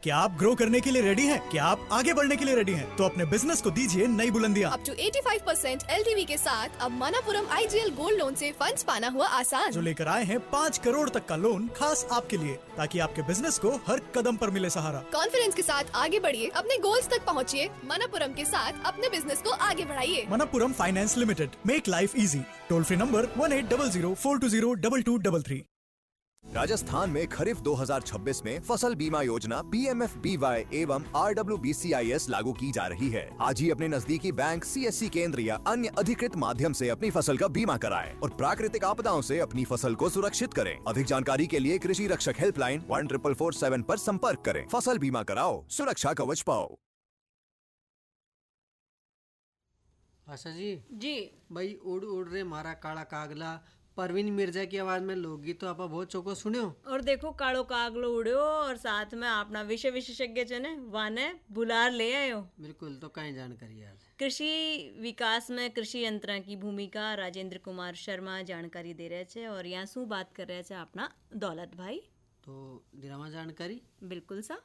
क्या आप ग्रो करने के लिए रेडी हैं? क्या आप आगे बढ़ने के लिए रेडी हैं? तो अपने बिजनेस को दीजिए नई बुलंदियां। अप टू 85% LTV के साथ अब मनापुरम IGL गोल्ड लोन से फंड्स पाना हुआ आसान। जो लेकर आए हैं 5 करोड़ तक का लोन खास आपके लिए, ताकि आपके बिजनेस को हर कदम पर मिले सहारा। कॉन्फिडेंस के साथ आगे बढ़िए, अपने गोल्स तक पहुँचिए। मनापुरम के साथ अपने बिजनेस को आगे बढ़ाइए। Manappuram finance limited, make life easy. Toll free number 1800-420-2233। Rajasthan में खरीफ 2026 में फसल बीमा योजना PMFBY एवं RWBCIS लागू की जा रही है। आज ही अपने नजदीकी बैंक, CSC केंद्र या अन्य अधिकृत माध्यम से अपनी फसल का बीमा कराएं और प्राकृतिक आपदाओं से अपनी फसल को सुरक्षित करें। अधिक जानकारी के लिए कृषि रक्षक हेल्पलाइन 14447 पर संपर्क करें। फसल बीमा कराओ, सुरक्षा कवच पाओ। आशा जी जी भाई उड़ उड़ रे मारा काला कागला परवीन मिर्जा की आवाज में लोकगीत तो आप बहुत चौको सुन्यो। और देखो कालो कागलो उड़्यो और साथ में अपना विषय विशेषज्ञ जने वाने बुलार ले आयो। बिल्कुल, तो कहीं जानकारी यार कृषि विकास में कृषि यंत्र की भूमिका राजेंद्र कुमार शर्मा जानकारी दे रहे थे और यहाँ शू बात कर रहे थे अपना दौलत भाई। तो दिरामा जानकारी बिल्कुल सा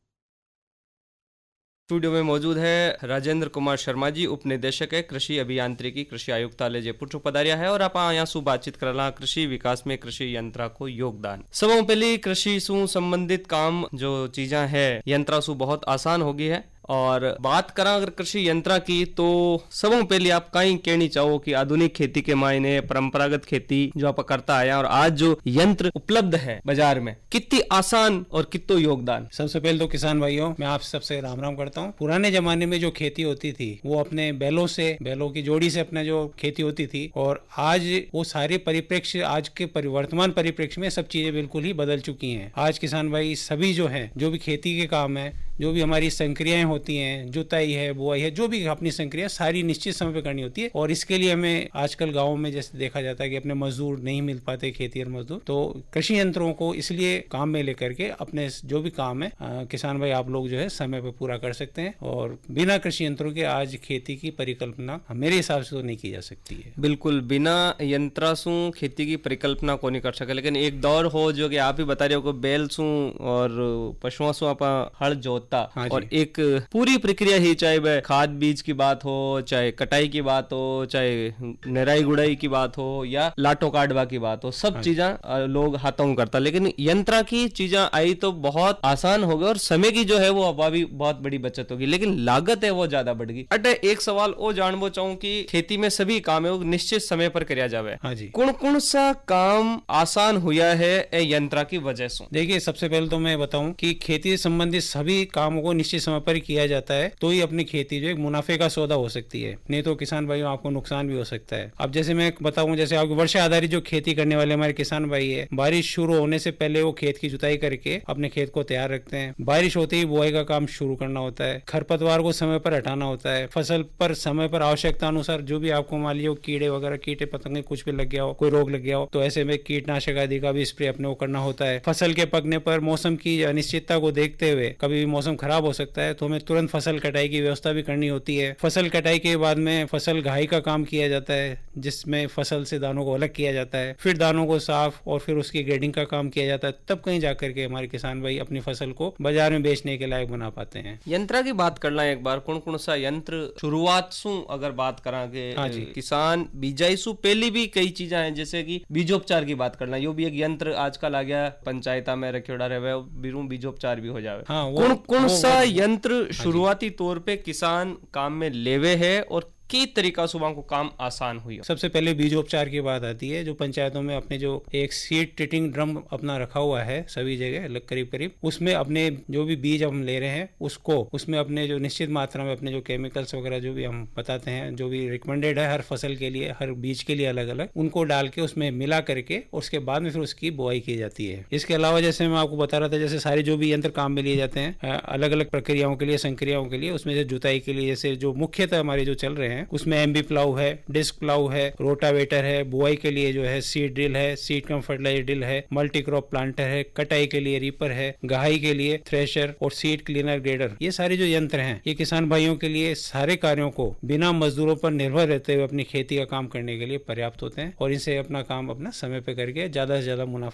स्टूडियो में मौजूद है राजेंद्र कुमार शर्मा जी, उपनिदेशक है कृषि अभियांत्रिकी कृषि आयुक्तालय जयपुर पधारिया है और आप यहाँ सु बातचीत करला कृषि विकास में कृषि यंत्रा को योगदान। सबों पहले कृषि सु संबंधित काम जो चीजा है यंत्रा सु बहुत आसान हो गई है। और बात करा अगर कृषि यंत्रा की तो सबों पहले आप कहीं कहनी चाहो कि आधुनिक खेती के मायने परंपरागत खेती जो आप करता आया और आज जो यंत्र उपलब्ध है बाजार में कितनी आसान और कितो योगदान। सबसे पहले तो किसान भाइयों मैं आप सबसे राम राम करता हूँ। पुराने जमाने में जो खेती होती थी वो अपने बैलों की जोड़ी से अपने जो खेती होती थी और आज वो सारे परिप्रेक्ष्य आज के वर्तमान परिप्रेक्ष्य में सब चीजें बिल्कुल ही बदल चुकी हैं। आज किसान भाई सभी जो है जो भी खेती के काम है, जो भी हमारी संक्रियाएं होती हैं, जुताई है, बुआई है, जो भी अपनी संक्रिया सारी निश्चित समय पे करनी होती है। और इसके लिए हमें आजकल गाँव में जैसे देखा जाता है कि अपने मजदूर नहीं मिल पाते, खेतिहर मजदूर, तो कृषि यंत्रों को इसलिए काम में लेकर के अपने जो भी काम है किसान भाई आप लोग जो है समय पे पूरा कर सकते हैं। और बिना कृषि यंत्रों के आज खेती की परिकल्पना मेरे हिसाब से तो नहीं की जा सकती है। बिल्कुल, बिना यंत्रा सु खेती की परिकल्पना को नहीं कर सके। लेकिन एक दौर हो जो कि आप ही बता रहे हो बैल सु और पशुओं सु आप हल जोतता और एक पूरी प्रक्रिया ही, चाहे वह खाद बीज की बात हो, चाहे कटाई की बात हो, चाहे निराई गुड़ाई की बात हो या लाटो काटवा की बात हो, सब चीजा लोग हाथों करता। लेकिन यंत्रा की चीजा आई तो बहुत आसान हो गया और समय की जो है वो अब भी बहुत बड़ी बचत होगी, लेकिन लागत है वो ज्यादा बढ़ गई। अटे एक सवाल वो जानबो चाहूँ कि खेती में सभी काम है वो निश्चित समय पर कराया जावे, कौन कौन सा काम आसान हुआ है यंत्रा की वजह से? देखिए सबसे पहले तो मैं बताऊं कि खेती से संबंधित सभी कामों को निश्चित समय पर किया जाता है तो ही अपनी खेती जो एक मुनाफे का सौदा हो सकती है, नहीं तो किसान भाइयों आपको नुकसान भी हो सकता है। अब जैसे मैं बताऊं, जैसे आपको वर्षा आधारित जो खेती करने वाले हमारे किसान भाई है, बारिश शुरू होने से पहले वो खेत की जुताई करके अपने खेत को तैयार रखते हैं। बारिश होते ही बुआई का काम शुरू करना होता है, खरपतवार को समय पर हटाना होता है, फसल पर समय पर आवश्यकता अनुसार जो भी आपको मान लीजिए कीड़े वगैरह कीटे पतंगे कुछ भी लग गया हो, कोई रोग लग गया हो, तो ऐसे में कीटनाशक आदि का भी स्प्रे अपने को करना होता है। फसल के पकने पर मौसम की अनिश्चितता को देखते हुए कभी भी मौसम खराब हो सकता है तो हमें तुरंत फसल कटाई की व्यवस्था भी करनी होती है। फसल कटाई के बाद में फसल घाई का काम किया जाता है जिसमें फसल से दानों को अलग किया जाता है, फिर दानों को साफ और फिर उसकी ग्रेडिंग का काम किया जाता है, तब कहीं जाकर के हमारे किसान भाई अपनी फसल को बाजार में बेचने के लायक बना पाते हैं। यंत्रा की बात करना एक बार, कौन कौन सा यंत्र शुरुआत सु अगर बात करांगे किसान बीजाई सु पहली भी कई चीजें हैं, जैसे कि बीजोपचार की बात करना, यो भी एक यंत्र आजकल आ गया पंचायता में रखियोड़ा रहे बीजोपचार भी हो जावे। कौन सा यंत्र शुरुआती तौर पे किसान काम में लेवे है और किस तरीका सुबह को काम आसान हुई? सबसे पहले बीजोपचार की बात आती है। जो पंचायतों में अपने जो एक सीड ट्रीटिंग ड्रम अपना रखा हुआ है सभी जगह करीब करीब, उसमें अपने जो भी बीज हम ले रहे हैं उसको उसमें अपने जो निश्चित मात्रा में अपने जो केमिकल्स वगैरह जो भी हम बताते हैं जो भी रिकमेंडेड है हर फसल के लिए हर बीज के लिए अलग अलग, उनको डाल के उसमें मिला करके उसके बाद में फिर उसकी बुआई की जाती है। इसके अलावा जैसे मैं आपको बता रहा था, जैसे सारे जो भी यंत्र काम में लिए जाते हैं अलग अलग प्रक्रियाओं के लिए, संक्रियाओं के लिए, उसमें से जुताई के लिए जैसे जो मुख्यतः हमारे जो चल रहे हैं उसमें एमबी प्लाऊ है, डिस्क प्लाऊ है, रोटावेटर है, बुआई के लिए जो है सीड ड्रिल है, सीड कम फर्टिलाइजर ड्रिल है, मल्टी क्रॉप प्लांटर है, कटाई के लिए रीपर है, गहाई के लिए थ्रेशर और सीड क्लीनर ग्रेडर, ये सारे जो यंत्र हैं ये किसान भाइयों के लिए सारे कार्यों को बिना मजदूरों पर निर्भर रहते हुए अपनी खेती का काम करने के लिए पर्याप्त होते हैं और इनसे अपना काम अपना समय पे करके ज्यादा से ज्यादा मुनाफा